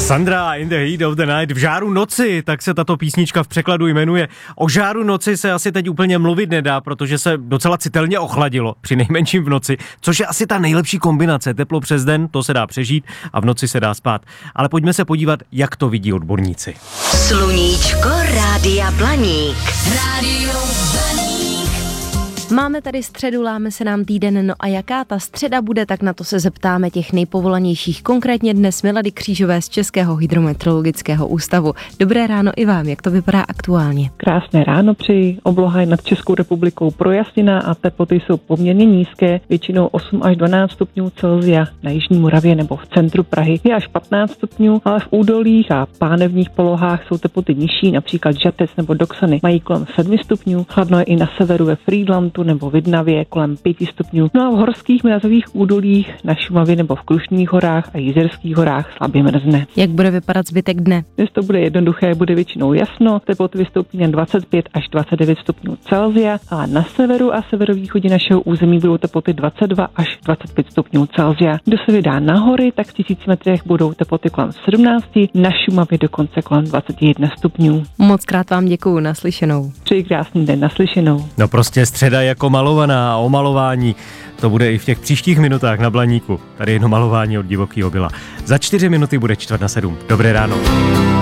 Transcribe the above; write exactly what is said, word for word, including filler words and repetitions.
Sandra in the heat of the night, v žáru noci, tak se tato písnička v překladu jmenuje. O žáru noci se asi teď úplně mluvit nedá, protože se docela citelně ochladilo, při nejmenším v noci, což je asi ta nejlepší kombinace. Teplo přes den, to se dá přežít a v noci se dá spát. Ale pojďme se podívat, jak to vidí odborníci. Sluníčko Rádia Blaník. Rádio Blaník. Máme tady středu, láme se nám týden, no a jaká ta středa bude, tak na to se zeptáme těch nejpovolanějších. Konkrétně dnes Milady Křížové z Českého hydrometeorologického ústavu. Dobré ráno i vám, jak to vypadá aktuálně? Krásné ráno přeji, obloha je nad Českou republikou projasněná a teploty jsou poměrně nízké, většinou osm až dvanáct stupňů Celsia, na jižní Moravě nebo v centru Prahy je až patnáct stupňů, ale v údolích a pánevních polohách jsou teploty nižší, například Žatec nebo Doksany mají kolem sedmi stupňů, chladno je i na severu ve Frýdlantu nebo v Vidnavě kolem pěti stupňů. No a v horských mrazových údolích na Šumavě nebo v Krušných horách a Jizerských horách slabě mrzne. Jak bude vypadat zbytek dne? Dnes to bude jednoduché, bude většinou jasno, teploty vystoupí na dvacet pět až dvacet devět stupňů Celsia a na severu a severovýchodě našeho území budou teploty dvacet dva až dvacet pět stupňů Celsia. Kdo se vydá na hory, tak v tisíci metrech budou teploty kolem sedmnáct, na Šumavě dokonce kolem dvacet jedna stupňů. Moc krát vám děkuju, naslyšenou. Přeji krásný den, naslyšenou. No prostě středa jako malovaná a o malování. To bude i v těch příštích minutách na Blaníku. Tady jedno malování od Divokýho Byla. Za čtyři minuty bude čtvrt na sedm. Dobré ráno.